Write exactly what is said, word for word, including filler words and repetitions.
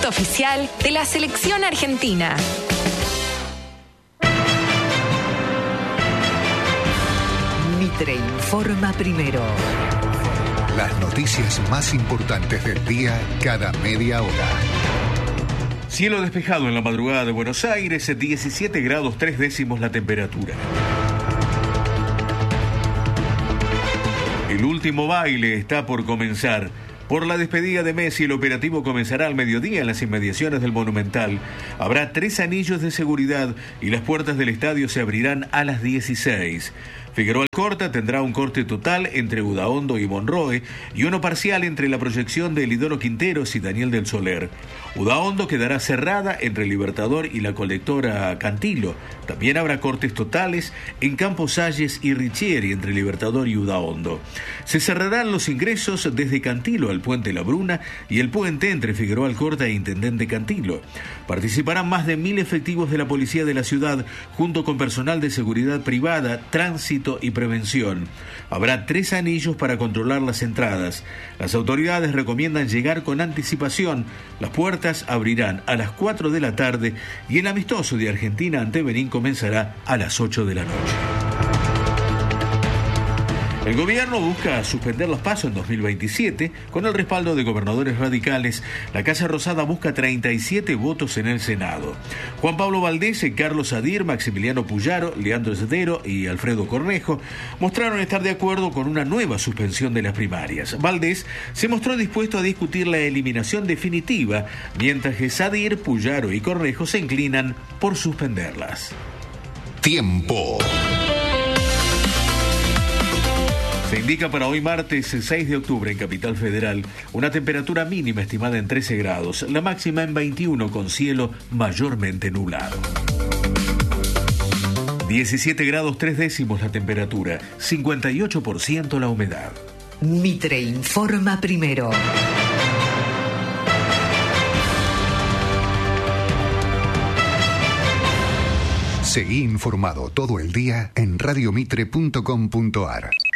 producto oficial de la selección argentina. Mitre informa primero. Las noticias más importantes del día cada media hora. Cielo despejado en la madrugada de Buenos Aires, diecisiete grados tres décimos la temperatura. El último baile está por comenzar. Por la despedida de Messi, el operativo comenzará al mediodía en las inmediaciones del Monumental. Habrá tres anillos de seguridad y las puertas del estadio se abrirán a las dieciséis. Figueroa Alcorta tendrá un corte total entre Udaondo y Monroe y uno parcial entre la proyección de Elidoro Quinteros y Daniel del Soler. Udaondo quedará cerrada entre Libertador y la colectora Cantilo. También habrá cortes totales en Campos Salles y Richieri entre Libertador y Udaondo. Se cerrarán los ingresos desde Cantilo al Puente La Bruna y el puente entre Figueroa Alcorta e Intendente Cantilo. Participarán más de mil efectivos de la policía de la ciudad junto con personal de seguridad privada, tránsito y prevención. Habrá tres anillos para controlar las entradas. Las autoridades recomiendan llegar con anticipación. Las puertas abrirán a las cuatro de la tarde y el amistoso de Argentina ante Benín comenzará a las ocho de la noche. El gobierno busca suspender los PASO en dos mil veintisiete con el respaldo de gobernadores radicales. La Casa Rosada busca treinta y siete votos en el Senado. Juan Pablo Valdés, Carlos Adir, Maximiliano Puyaro, Leandro Zedero y Alfredo Cornejo mostraron estar de acuerdo con una nueva suspensión de las primarias. Valdés se mostró dispuesto a discutir la eliminación definitiva, mientras que Adir, Puyaro y Cornejo se inclinan por suspenderlas. Tiempo. Se indica para hoy martes seis de octubre en Capital Federal una temperatura mínima estimada en trece grados, la máxima en veintiuno con cielo mayormente nublado. diecisiete grados tres décimos la temperatura, cincuenta y ocho por ciento la humedad. Mitre informa primero. Seguí informado todo el día en radiomitre punto com punto ar.